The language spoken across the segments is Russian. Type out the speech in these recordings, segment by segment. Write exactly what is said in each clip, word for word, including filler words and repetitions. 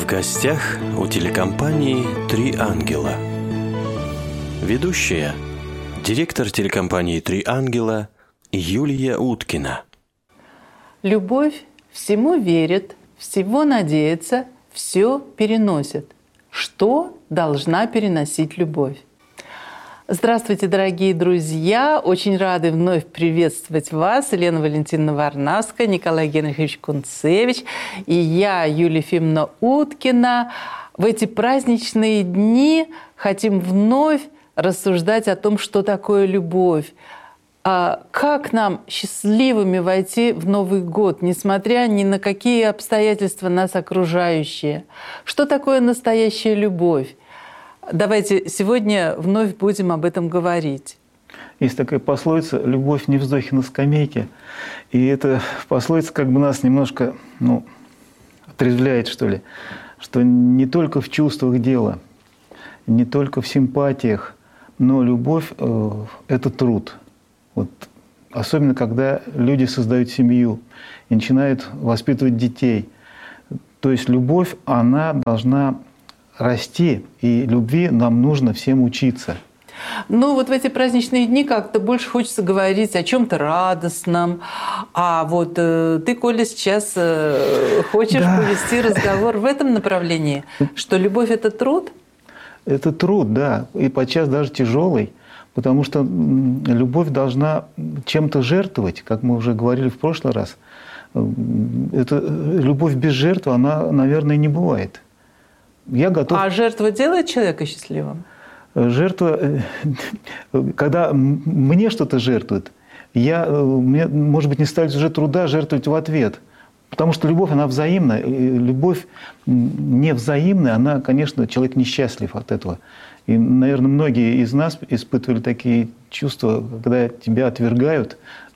В гостях у телекомпании «Три ангела». Ведущая – директор телекомпании «Три ангела» Юлия Уткина. Любовь всему верит, всего надеется, все переносит. Что должна переносить любовь? Здравствуйте, дорогие друзья! Очень рады вновь приветствовать вас. Елена Валентиновна Варнавская, Николай Генрихович Кунцевич и я, Юлия Ефимовна Уткина. В эти праздничные дни хотим вновь рассуждать о том, что такое любовь. А как нам счастливыми войти в Новый год, несмотря ни на какие обстоятельства нас окружающие? Что такое настоящая любовь? Давайте сегодня вновь будем об этом говорить. Есть такая пословица «любовь не вздохи на скамейке». И эта пословица как бы нас немножко ну, отрезвляет, что ли. Что не только в чувствах дело, не только в симпатиях, но любовь э, – это труд. Вот, особенно, когда люди создают семью и начинают воспитывать детей. То есть любовь, она должна расти, и любви нам нужно всем учиться. Ну вот в эти праздничные дни как-то больше хочется говорить о чем-то радостном. А вот э, ты, Коля, сейчас э, хочешь да. повести разговор в этом направлении, что любовь – это труд? Это труд, да, и подчас даже тяжелый, потому что любовь должна чем-то жертвовать, как мы уже говорили в прошлый раз. Это, любовь без жертвы, она, наверное, не бывает. Я готов... А жертва делает человека счастливым? Жертва, когда мне что-то жертвует, я, мне, может быть, не ставить уже труда жертвовать в ответ. Потому что любовь, она взаимна. И любовь не взаимная, она, конечно, человек несчастлив от этого. И, наверное, многие из нас испытывали такие чувства, когда тебя отвергают,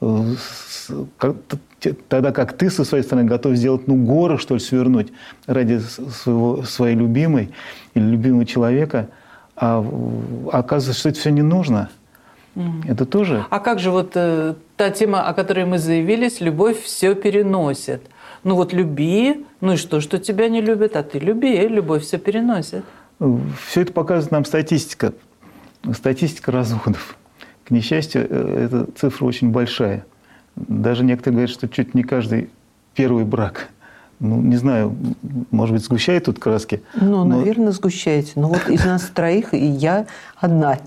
тогда как ты со своей стороны готов сделать, ну, горы, что ли, свернуть ради своего, своей любимой или любимого человека, а оказывается, что это все не нужно. Mm. Это тоже... А как же вот э, та тема, о которой мы заявились, любовь все переносит? Ну вот люби, ну и что, что тебя не любят, а ты люби, любовь все переносит. Все это показывает нам статистика, статистика разводов. К несчастью, эта цифра очень большая. Даже некоторые говорят, что чуть не каждый первый брак. Ну, не знаю, может быть, сгущает тут краски? Ну, но... наверное, сгущаете. Но вот из нас троих и я одна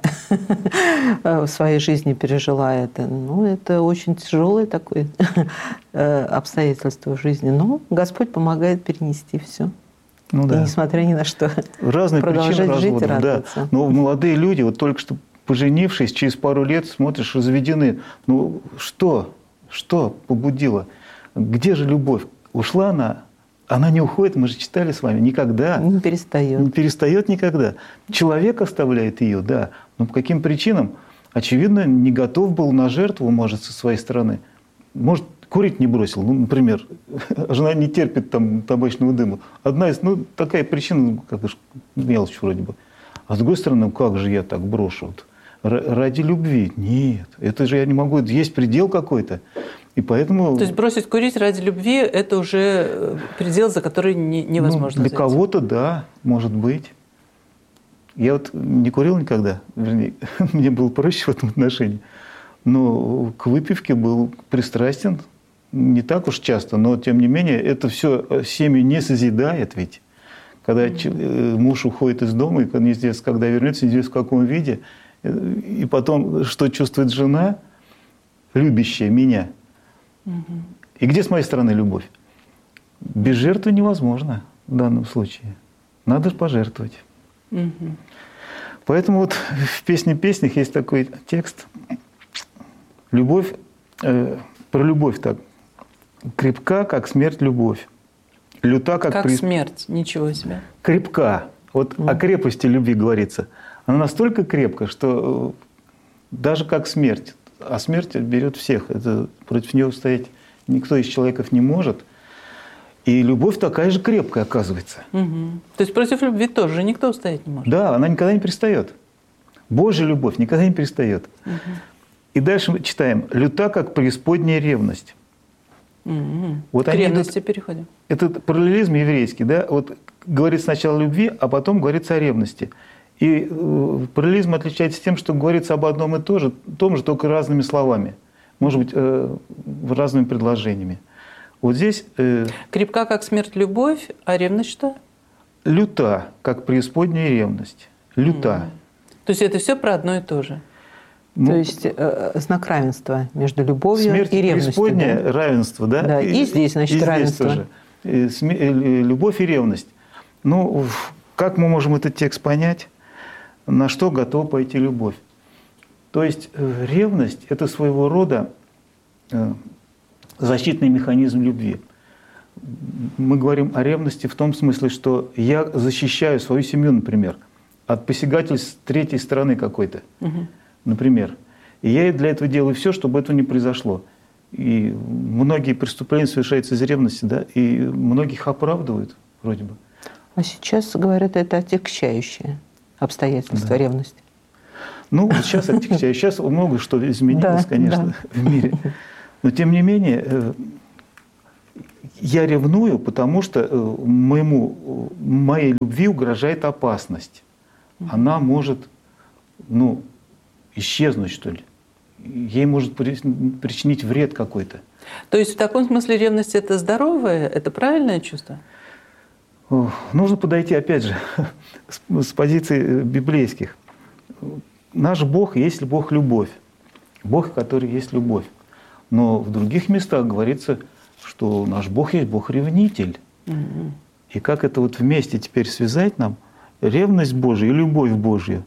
в своей жизни пережила это. Ну, это очень тяжелое такое обстоятельство в жизни. Но Господь помогает перенести все. Ну, да. И несмотря ни на что. Разные продолжать жить и да. радоваться. Но молодые люди, вот только что поженившись, через пару лет смотришь, разведены. Ну, что? Что побудило? Где же любовь? Ушла она? Она не уходит, мы же читали с вами, никогда. Не перестает. Не перестает никогда. Человек оставляет ее, да. Но по каким причинам? Очевидно, не готов был на жертву, может, со своей стороны. Может, курить не бросил, ну, например. Жена не терпит там табачного дыма. Одна из, ну, такая причина, как бы мелочь вроде бы. А с другой стороны, как же я так брошу? Вот, ради любви? Нет, это же я не могу, есть предел какой-то. И поэтому... То есть бросить курить ради любви – это уже предел, за который не, невозможно ну, для зайти. кого-то, да, может быть. Я вот не курил никогда, вернее, мне было проще в этом отношении. Но к выпивке был пристрастен не так уж часто, но тем не менее это все семью не созидает ведь. Когда mm-hmm. муж уходит из дома, и неизвестно, когда вернется, неизвестно в каком виде, и потом, что чувствует жена, любящая меня. И где с моей стороны любовь? Без жертвы невозможно в данном случае. Надо пожертвовать. Угу. Поэтому вот в «Песне песнях» есть такой текст. Любовь, э, про любовь так. Крепка, как смерть, любовь. Люта, как... Как при... смерть, ничего себе. Крепка. Вот угу. о крепости любви говорится. Она настолько крепка, что даже как смерть. А смерть берет всех. Это, против нее устоять никто из человеков не может. И любовь такая же крепкая, оказывается. Угу. То есть против любви тоже никто устоять не может? Да, она никогда не перестает. Божья любовь никогда не перестает. Угу. И дальше мы читаем. «Люта, как преисподняя ревность». Mm-hmm. Вот К они ревности идут, переходим. это параллелизм еврейский, да? Вот говорит сначала о любви, а потом говорится о ревности. И э, параллелизм отличается тем, что говорится об одном и том же, том же, только разными словами. Может быть, э, разными предложениями. Вот здесь... Э, Крепка, как смерть, любовь, а ревность что? Люта, как преисподняя ревность. Люта. Mm. То есть это все про одно и то же? Ну, то есть э, знак равенства между любовью смерть и ревностью. преисподняя, Да? равенство, да? Да, и, и здесь, значит, и здесь равенство. тоже. И сме- любовь и ревность. Ну, как мы можем этот текст понять? На что готова пойти любовь? То есть ревность – это своего рода защитный механизм любви. Мы говорим о ревности в том смысле, что я защищаю свою семью, например, от посягательств третьей стороны какой-то, угу. например. И я для этого делаю все, чтобы этого не произошло. И многие преступления совершаются из ревности, да, и многих оправдывают вроде бы. А сейчас, говорят, это отягчающее обстоятельство, да. ревности. Ну, вот сейчас отягчаю. Сейчас много что изменилось, да, конечно, да. в мире. Но, тем не менее, я ревную, потому что моему, моей любви угрожает опасность. Она может, ну, исчезнуть, что ли. Ей может причинить вред какой-то. То есть в таком смысле ревность – это здоровое, это правильное чувство? Нужно подойти, опять же, с позиций библейских. Наш Бог есть Бог любовь. Бог, который есть любовь. Но в других местах говорится, что наш Бог есть Бог ревнитель. Mm-hmm. И как это вот вместе теперь связать нам? Ревность Божия и любовь Божью.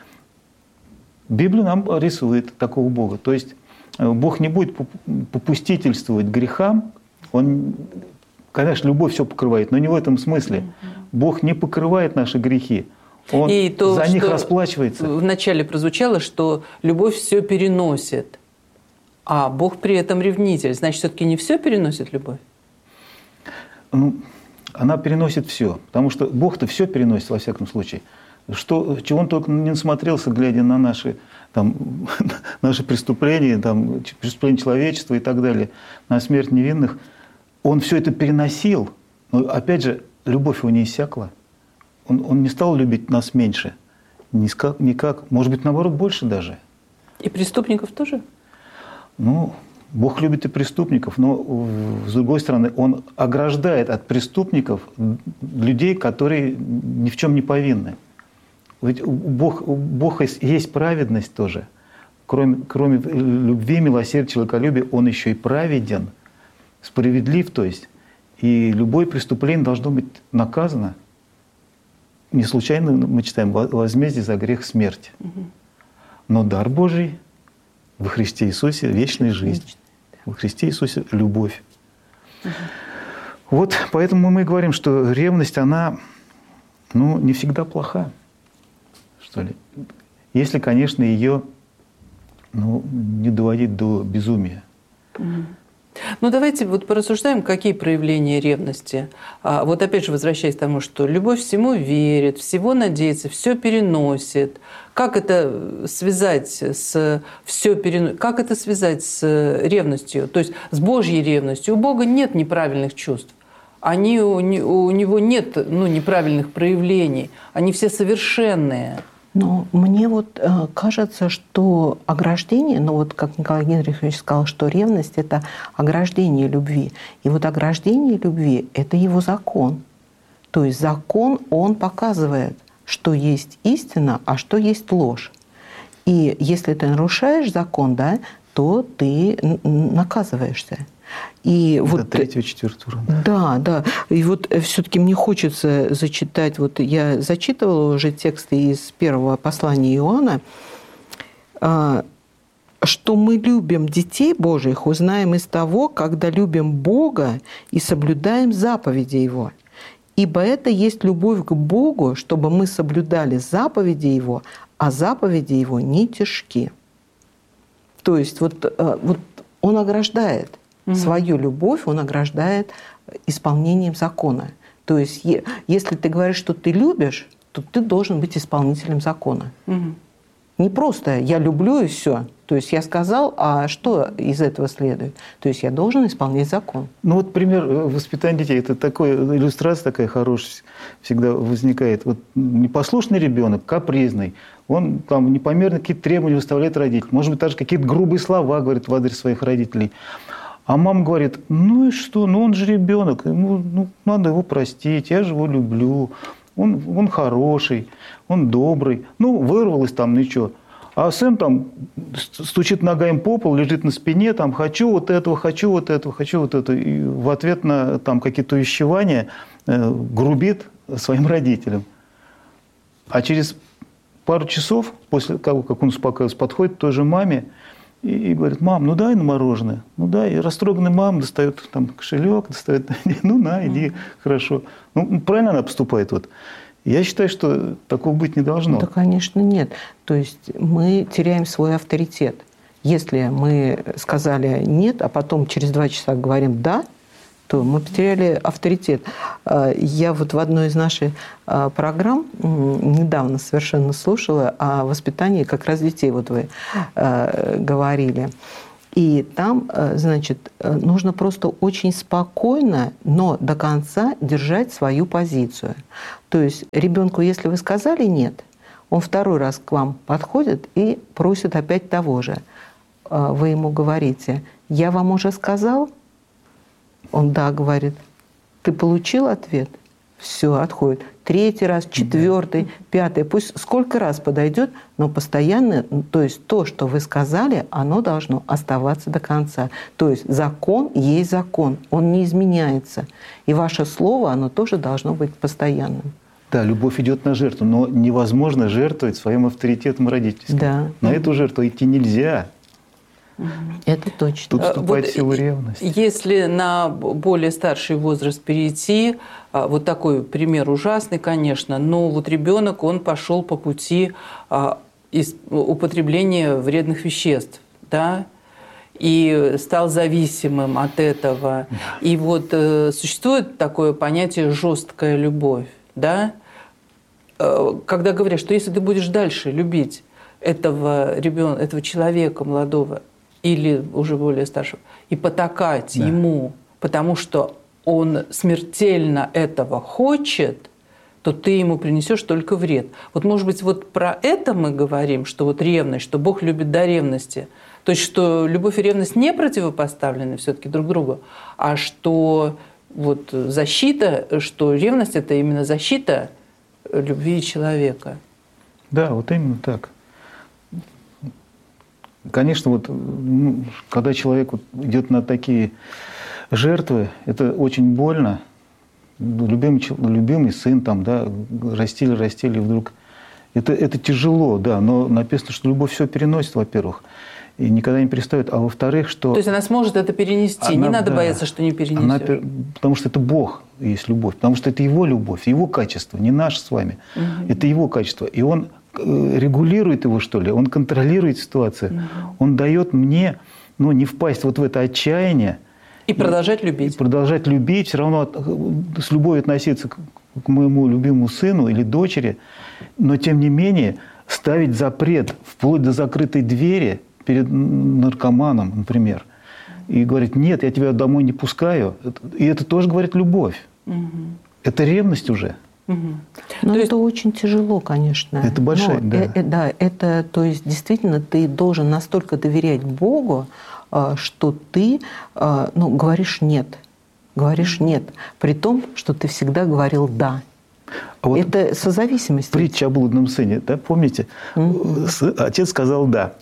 Библия нам рисует такого Бога. То есть Бог не будет попустительствовать грехам. Он, конечно, любовь все покрывает, но не в этом смысле. Бог не покрывает наши грехи. Он и то, за них расплачивается. Вначале прозвучало, что любовь все переносит, а Бог при этом ревнитель. Значит, все-таки не все переносит любовь? Ну, она переносит все, потому что Бог-то все переносит во всяком случае. Что, чего он только не насмотрелся, глядя на наши, там, наши преступления, там, преступления человечества и так далее, на смерть невинных. Он все это переносил, но опять же, любовь его не иссякла. Он, он не стал любить нас меньше. Никак, никак. Может быть, наоборот, больше даже. И преступников тоже? Ну, Бог любит и преступников, но, с другой стороны, Он ограждает от преступников людей, которые ни в чем не повинны. Ведь у Бог, у Бога есть праведность тоже. Кроме, кроме любви, милосердия, человеколюбия, Он еще и праведен, справедлив, то есть. И любое преступление должно быть наказано. Не случайно мы читаем «возмездие за грех смерть». Угу. Но дар Божий во Христе Иисусе – вечная жизнь. Во Христе Иисусе – любовь. Угу. Вот поэтому мы говорим, что ревность, она, ну, не всегда плоха, что ли. Если, конечно, ее, ну, не доводить до безумия. Угу. Ну, давайте вот порассуждаем, какие проявления ревности. А, вот опять же, возвращаясь к тому, что любовь всему верит, всего надеется, все переносит. Как это связать с все перено... Как это связать с ревностью, то есть с Божьей ревностью? У Бога нет неправильных чувств. Они, у, у Него нет, ну, неправильных проявлений. Они все совершенные. Но мне вот э, кажется, что ограждение, ну вот как Николай Генрихович сказал, что ревность – это ограждение любви. И вот ограждение любви – это его закон. То есть закон, он показывает, что есть истина, а что есть ложь. И если ты нарушаешь закон, да, то ты наказываешься. И это вот, третьего, четвертого. Да, да. И вот все-таки мне хочется зачитать, вот я зачитывала уже тексты из первого послания Иоанна, что мы любим детей Божьих, узнаем из того, когда любим Бога и соблюдаем заповеди Его. Ибо это есть любовь к Богу, чтобы мы соблюдали заповеди Его, а заповеди Его не тяжки. То есть вот, вот Он ограждает. Свою любовь он ограждает исполнением закона. То есть, если ты говоришь, что ты любишь, то ты должен быть исполнителем закона. Угу. Не просто «я люблю» и все. То есть я сказал, а что из этого следует? То есть я должен исполнять закон. Ну вот пример воспитания детей. Это такая иллюстрация такая хорошая всегда возникает. Вот непослушный ребенок, капризный, он там непомерно какие-то требования выставляет родителям. Может быть, даже какие-то грубые слова говорит в адрес своих родителей. А мама говорит, ну и что, ну он же ребенок, ну, ну, надо его простить, я же его люблю, он, он хороший, он добрый. Ну, вырвалось там, ничего. А сын там стучит ногами по полу, лежит на спине, там, хочу вот этого, хочу вот этого, хочу вот это. И в ответ на там, какие-то увещевания э, грубит своим родителям. А через пару часов, после того, как он успокаивается, подходит к той же маме и, и говорит, мам, ну дай на мороженое. Ну дай. И растроганная мама достает там кошелек, достает, ну на, иди, хорошо. Ну, правильно она поступает вот. Я считаю, что такого быть не должно. Да, конечно, нет. То есть мы теряем свой авторитет. Если мы сказали «нет», а потом через два часа говорим «да», то мы потеряли авторитет. Я вот в одной из наших программ недавно совершенно слушала о воспитании как раз детей, вот вы говорили. И там, значит, нужно просто очень спокойно, но до конца держать свою позицию. То есть ребенку, если вы сказали «нет», он второй раз к вам подходит и просит опять того же. Вы ему говорите «я вам уже сказал?» Он «да», говорит. «Ты получил ответ?» Все, отходит. Третий раз, четвертый, пятый. Пусть сколько раз подойдет, но постоянно, то есть то, что вы сказали, оно должно оставаться до конца. То есть закон есть закон, он не изменяется. И ваше слово, оно тоже должно быть постоянным. Да, любовь идет на жертву, но невозможно жертвовать своим авторитетом родительским. Да. На эту жертву идти нельзя. Это точно. Тут вступает Вот в силу ревность. Если на более старший возраст перейти, вот такой пример ужасный, конечно, но вот ребенок, он пошел по пути употребления вредных веществ, да, и стал зависимым от этого. И вот существует такое понятие «жесткая любовь», да, когда говорят, что если ты будешь дальше любить этого ребенка, этого человека молодого, или уже более старшего, и потакать да. ему, потому что он смертельно этого хочет, то ты ему принесешь только вред. Вот, может быть, вот про это мы говорим, что вот ревность, что Бог любит до ревности. То есть, что любовь и ревность не противопоставлены все-таки друг другу, а что вот защита, что ревность – это именно защита любви человека. Да, вот именно так. Конечно, вот, ну, когда человек вот идет на такие жертвы, это очень больно. Любимый, любимый сын, там, да, растили, растили, вдруг. Это, это тяжело, да, но написано, что любовь все переносит, во-первых, и никогда не перестает. А во-вторых, что... То есть она сможет это перенести, она, не надо да, бояться, что не перенесет. Она, потому что это Бог есть любовь, потому что это Его любовь, Его качество, не наше с вами. Угу. Это Его качество. И Он регулирует его, что ли, Он контролирует ситуацию. Угу. Он дает мне, ну, не впасть вот в это отчаяние. И продолжать любить. И продолжать любить, все равно с любовью относиться к, к моему любимому сыну или дочери, но тем не менее ставить запрет вплоть до закрытой двери перед наркоманом, например, и говорить: нет, я тебя домой не пускаю. И это тоже говорит любовь. Угу. Это ревность уже. Угу. Но это есть... очень тяжело, конечно. Это большая, но, да. Э, э, да, это, то есть, действительно, ты должен настолько доверять Богу, э, что ты, э, ну, говоришь «нет». Говоришь «нет», при том, что ты всегда говорил «да». А вот это созависимость. Притча о блудном сыне, да, помните? Угу. Отец сказал «да»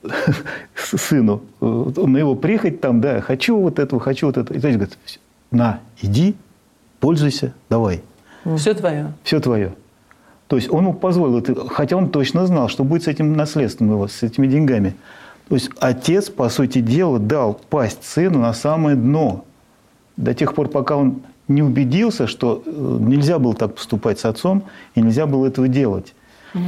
сыну. На его прихоть там, да, хочу вот этого, хочу вот это. И отец говорит: на, иди, пользуйся, давай. Все твое. Все твое. То есть он мог позволить, хотя он точно знал, что будет с этим наследством его, с этими деньгами. То есть отец, по сути дела, дал пасть сыну на самое дно. До тех пор, пока он не убедился, что нельзя было так поступать с отцом, и нельзя было этого делать. Mm.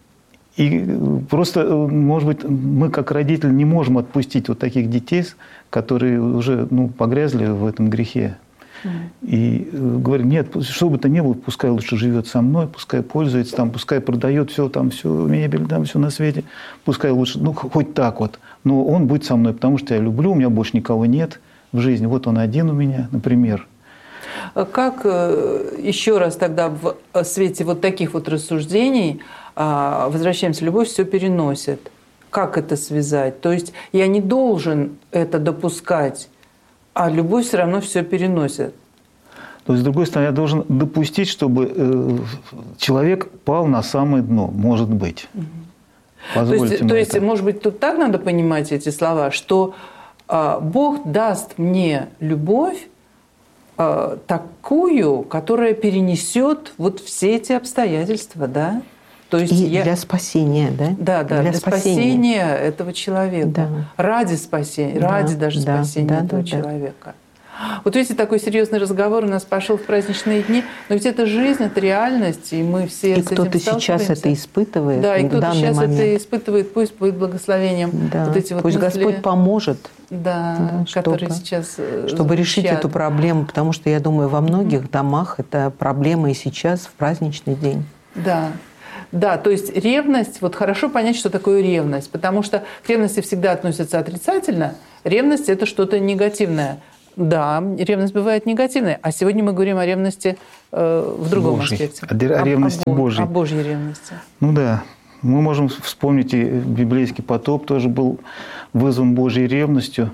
И просто, может быть, мы как родители не можем отпустить вот таких детей, которые уже, ну, погрязли в этом грехе. И говорит: нет, что бы то ни было, пускай лучше живет со мной, пускай пользуется, там, пускай продает все, там, всю мебель, там, все на свете, пускай лучше, ну, хоть так вот. но он будет со мной, потому что я люблю, у меня больше никого нет в жизни. Вот он один у меня, например. Как еще раз тогда в свете вот таких вот рассуждений, возвращаемся, любовь все переносит. Как это связать? То есть я не должен это допускать, а любовь все равно все переносит. То есть, с другой стороны, я должен допустить, чтобы э, человек пал на самое дно, может быть. Угу. Позвольте то есть, мне то есть, это. может быть, тут так надо понимать эти слова, что э, Бог даст мне любовь э, такую, которая перенесет вот все эти обстоятельства, да? То есть и я... для спасения, да? Да, да, для, для спасения. спасения этого человека. Да. Ради спасения, да, ради даже да, спасения да, этого да, человека. Да. Вот видите, такой серьезный разговор у нас пошел в праздничные дни, но ведь это жизнь, это реальность, и мы все и с этим кто-то сейчас это испытывает. Да, и кто-то сейчас момент. это испытывает, пусть будет благословением. Да. Вот эти вот пусть мысли, Господь поможет, да, да, которые чтобы, сейчас чтобы решить эту проблему, потому что я думаю, во многих mm-hmm. домах это проблема и сейчас в праздничный день. Да. Да, то есть ревность, вот хорошо понять, что такое ревность, потому что к ревности всегда относятся отрицательно. Ревность – это что-то негативное. Да, ревность бывает негативной, а сегодня мы говорим о ревности э, в другом Божий. аспекте. О, о ревности о, Божьей. О Божьей ревности. Ну да, мы можем вспомнить, и библейский потоп тоже был вызван Божьей ревностью.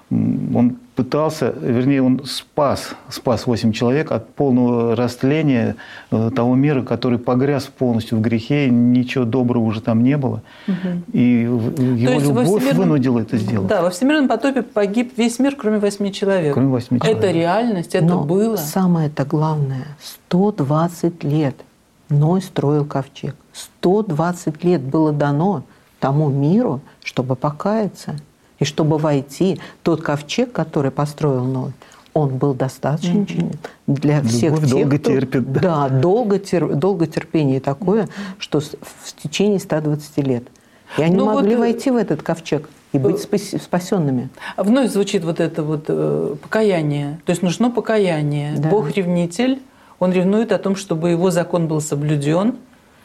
Он пытался, вернее, он спас, спас восемь человек от полного растления того мира, который погряз полностью в грехе, ничего доброго уже там не было. Угу. И его любовь вынудила это сделать. Да, во всемирном потопе погиб весь мир, кроме восьми человек. Кроме восьми человек. Это реальность, это Но было. Самое-то главное, сто двадцать лет Ной строил ковчег. сто двадцать лет было дано тому миру, чтобы покаяться. И чтобы войти, тот ковчег, который построил Ной, он был достаточно mm-hmm. для всех Любовь тех, долго кто, терпит. Да, да долго, тер, долго терпение такое, mm-hmm. что в течение ста двадцати лет. И они ну могли вот, войти в этот ковчег и быть спасенными. Вновь звучит вот это вот э, покаяние. То есть нужно покаяние. Да. Бог ревнитель, он ревнует о том, чтобы его закон был соблюден.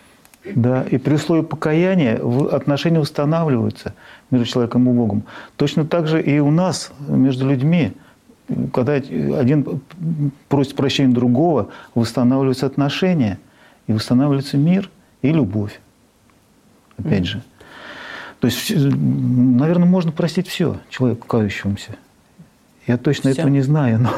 Да, и при условии покаяния отношения устанавливаются между человеком и Богом. Точно так же и у нас, между людьми, когда один просит прощения другого, восстанавливаются отношения, и восстанавливается мир и любовь. Опять mm. же. То есть, наверное, можно простить все человеку кающемуся. Я точно все. этого не знаю, но,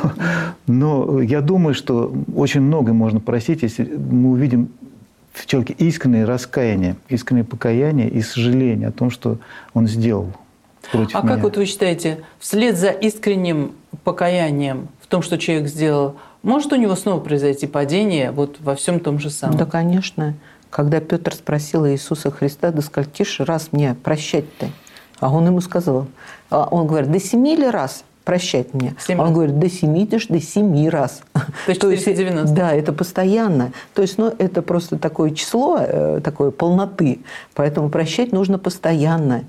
но я думаю, что очень многое можно простить, если мы увидим в человеке искреннее раскаяние, искреннее покаяние и сожаление о том, что он сделал против а меня. А как вот вы считаете, вслед за искренним покаянием в том, что человек сделал, может у него снова произойти падение вот во всем том же самом? Да, конечно. Когда Петр спросил Иисуса Христа, до скольки ж раз мне прощать-то? А он ему сказал, он говорит, до семи ли раз прощать мне? семь он раз. говорит, до семи, до семи раз. То есть четыреста девяносто. Да, это постоянно. То есть, ну, это просто такое число, такое полноты. Поэтому прощать нужно постоянно.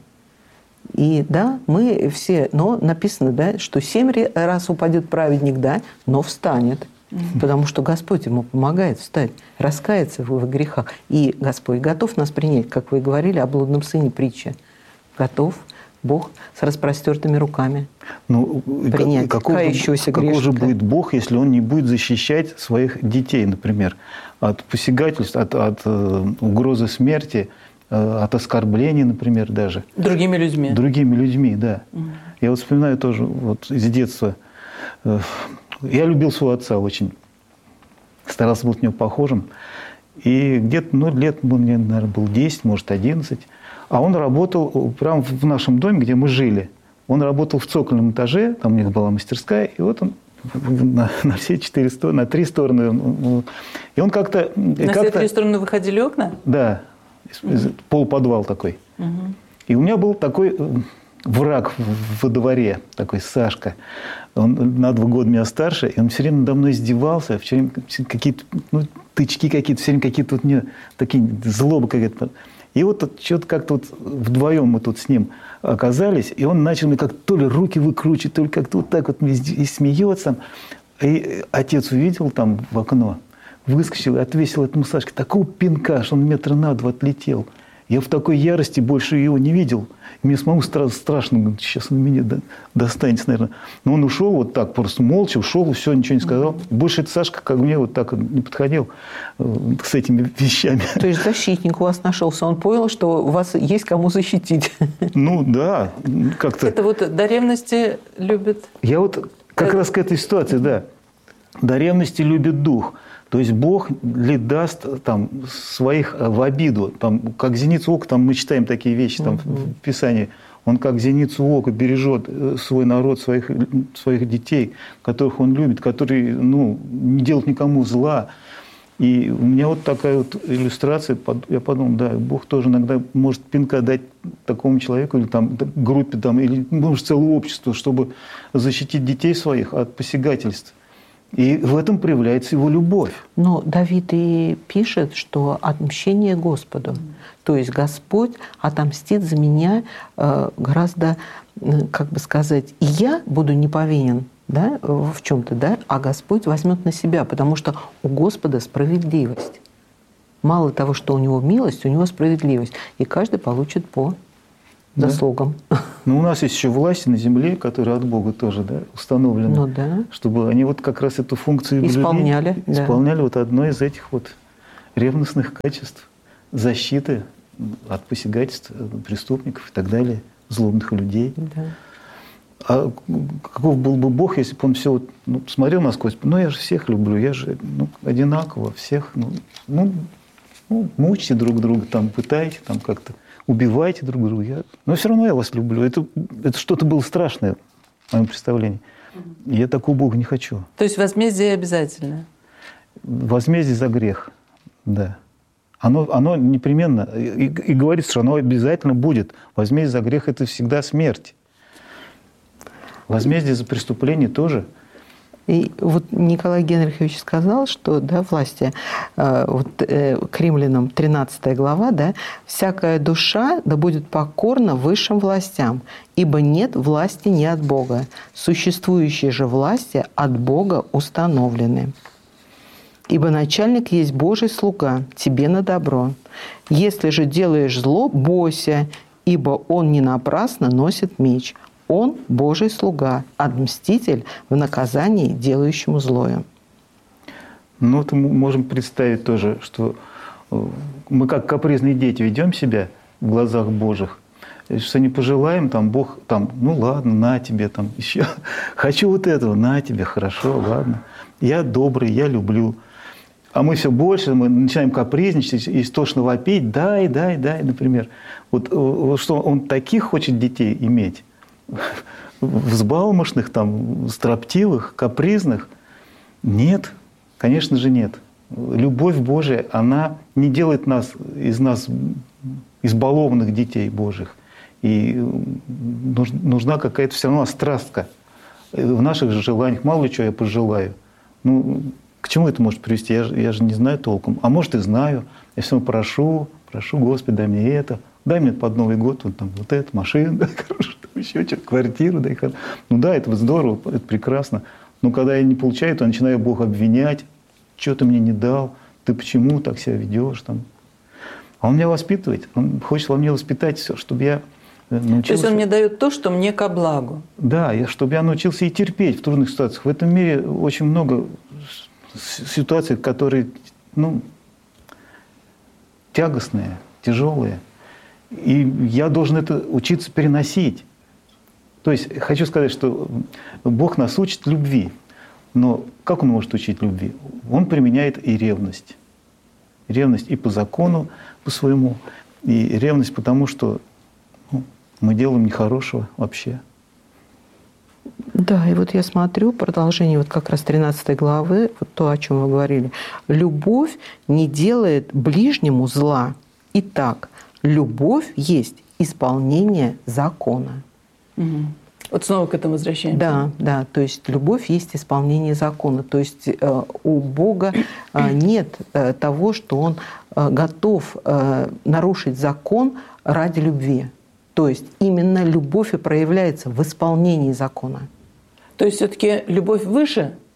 И да, мы все, но написано, да, что семь раз упадет праведник, да, но встанет. Mm-hmm. Потому что Господь ему помогает встать, раскаяться в его грехах. И Господь готов нас принять, как вы говорили о блудном сыне притче. Готов Бог с распростертыми руками ну, принять каков, кающегося каков грешника. же будет Бог, если Он не будет защищать своих детей, например, от посягательств, от, от э, угрозы смерти, э, от оскорблений, например, даже. Другими людьми. Другими людьми, да. Угу. Я вот вспоминаю тоже вот из детства. Э, я любил своего отца очень. Старался быть на него похожим. И где-то, ну, лет, мне, наверное, было десять, может, одиннадцать. А он работал прямо в нашем доме, где мы жили. Он работал в цокольном этаже, там у них была мастерская, и вот он на, на все четыре стороны, на три стороны. И он как-то... На как-то, все три стороны выходили окна? Да, угу. Полуподвал такой. Угу. И у меня был такой враг во дворе, такой Сашка. Он на два года меня старше, и он все время надо мной издевался, все время какие-то ну, тычки какие-то, все время какие-то вот мне такие злобы какие-то. И вот что-то как-то вот вдвоем мы тут с ним оказались, и он начал мне как-то то ли руки выкручивать, то ли как-то вот так вот и смеется. И отец увидел там в окно, выскочил и отвесил этому Сашке такого пинка, что он метра на два отлетел. Я в такой ярости больше его не видел. И мне самому стра- страшно, сейчас он меня до- достанется, наверное. Но он ушел вот так, просто молча ушел, и все, ничего не сказал. Больше этот Сашка, как мне, вот так не подходил э, с этими вещами. То есть защитник у вас нашелся. Он понял, что у вас есть кому защитить. Ну да, как-то... Это вот до ревности любит. Я вот как раз к этой ситуации, да. До ревности любит дух. То есть Бог ли даст там, своих в обиду. Там, как зеницу ока, там мы читаем такие вещи там, uh-huh. в Писании. Он как зеницу ока бережет свой народ, своих, своих детей, которых он любит, которые ну, не делают никому зла. И у меня вот такая вот иллюстрация. Я подумал, да, Бог тоже иногда может пинка дать такому человеку или там, группе, там, или может, целому обществу, чтобы защитить детей своих от посягательств. И в этом проявляется его любовь. Но Давид и пишет, что отмщение Господу. Mm. То есть Господь отомстит за меня э, гораздо, как бы сказать, и я буду не повинен, да, в чем-то, да, а Господь возьмет на себя, потому что у Господа справедливость. Мало того, что у него милость, у него справедливость. И каждый получит по заслугам. Да. Но у нас есть еще власти на земле, которые от Бога тоже, да, установлены. Ну, да. Чтобы они вот как раз эту функцию исполняли. Блюли, да. Исполняли вот одно из этих вот ревностных качеств. Защиты от посягательств преступников и так далее, злобных людей. Да. А каков был бы Бог, если бы он все вот, ну, смотрел насквозь? Ну, я же всех люблю, я же ну, одинаково всех. Ну, ну, ну, мучите друг друга, там, пытайте там как-то. Убивайте друг друга. Я... Но все равно я вас люблю. Это, это что-то было страшное в моем представлении. И я такого Бога не хочу. То есть возмездие обязательно? Возмездие за грех, да. Оно, оно непременно, и, и говорится, что оно обязательно будет. Возмездие за грех – это всегда смерть. Возмездие за преступление тоже. И вот Николай Генрихович сказал, что да, власти, э, вот, э, к римлянам тринадцатая глава, да, «всякая душа да будет покорна высшим властям, ибо нет власти не от Бога. Существующие же власти от Бога установлены. Ибо начальник есть Божий слуга, тебе на добро. Если же делаешь зло, бойся, ибо он не напрасно носит меч». Он – Божий слуга, отмститель в наказании делающему злое. Ну, вот мы можем представить тоже, что мы как капризные дети ведем себя в глазах Божьих. Что не пожелаем, там Бог, там, ну ладно, на тебе, там еще. Хочу вот этого, на тебе, хорошо, ладно. Я добрый, я люблю. А мы все больше, мы начинаем капризничать, истошно вопить, дай, дай, дай, например. Вот, вот что он таких хочет детей иметь. Взбалмошных, там, строптивых, капризных? Нет, конечно же нет. Любовь Божия, она не делает нас, из нас избалованных детей Божьих. И нужна какая-то все равно острастка. В наших же желаниях мало ли чего я пожелаю. Ну, к чему это может привести? Я же, я же не знаю толком. А может и знаю. Я все равно прошу, прошу, Господи, дай мне это. Дай мне под Новый год вот, там, вот эту машину, дай, хорошо, еще что-то, квартиру, дай. Ну да, это здорово, это прекрасно. Но когда я не получаю, то начинаю Бога обвинять. Что ты мне не дал? Ты почему так себя ведешь? Там? А он меня воспитывает. Он хочет во мне воспитать все, чтобы я научился... То есть он мне дает то, что мне ко благу. Да, я, чтобы я научился и терпеть в трудных ситуациях. В этом мире очень много ситуаций, которые ну, тягостные, тяжелые. И я должен это учиться переносить. То есть хочу сказать, что Бог нас учит любви. Но как Он может учить любви? Он применяет и ревность. Ревность и по закону, по своему, и ревность потому, что ну, мы делаем нехорошего вообще. Да, и вот я смотрю продолжение вот как раз тринадцатой главы, вот то, о чем вы говорили. «Любовь не делает ближнему зла. Итак, любовь есть исполнение закона». Угу. Вот снова к этому возвращаемся. Да, да, то есть любовь есть исполнение закона. То есть э, у Бога э, нет э, того, что Он э, готов э, нарушить закон ради любви. То есть именно любовь и проявляется в исполнении закона. То есть все-таки любовь выше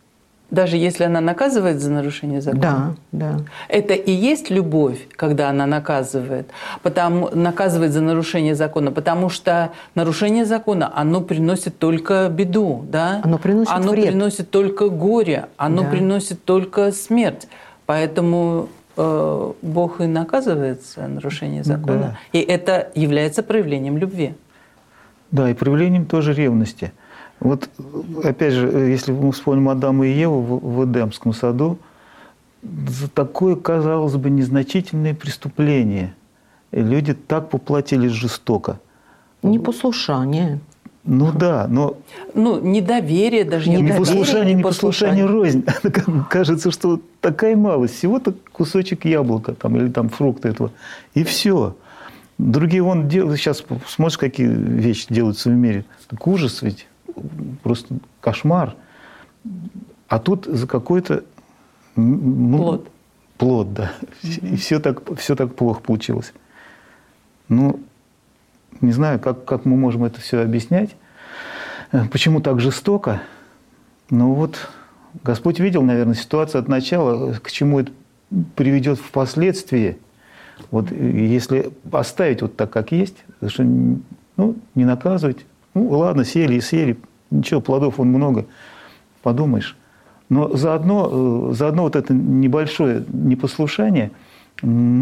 Даже если она наказывает за нарушение закона? Да, да. Это и есть любовь, когда она наказывает, потому, наказывает за нарушение закона, потому что нарушение закона, оно приносит только беду, да? Оно приносит Оно вред. приносит только горе, оно Да. приносит только смерть. Поэтому э, Бог и наказывает за нарушение закона. Да. И это является проявлением любви. Да, и проявлением тоже ревности. Вот, опять же, если мы вспомним Адама и Еву в, в Эдемском саду, за такое, казалось бы, незначительное преступление люди так поплатились жестоко. Непослушание. Ну да, но Ну, недоверие даже. я бы сказала. непослушание, Непослушание. непослушание рознь. Кажется, что такая малость, всего-то кусочек яблока там, или там фрукта этого, и все. Другие вон делают, сейчас смотришь, какие вещи делаются в мире. Так ужас ведь, просто кошмар. А тут за какой-то ну, Плод. Плод, да. И все так, все так плохо получилось. Ну, не знаю, как, как мы можем это все объяснять. Почему так жестоко? Ну вот, Господь видел, наверное, ситуацию от начала, к чему это приведет впоследствии. Вот если оставить вот так, как есть, что, ну, не наказывать, ну, ладно, съели и съели, ничего, плодов вон много, подумаешь. Но заодно, заодно вот это небольшое непослушание